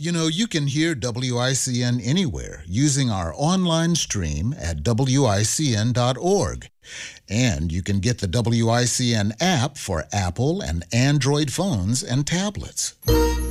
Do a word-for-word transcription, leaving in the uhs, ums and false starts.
You know, you can hear W I C N anywhere using our online stream at W I C N dot org. And you can get the W I C N app for Apple and Android phones and tablets.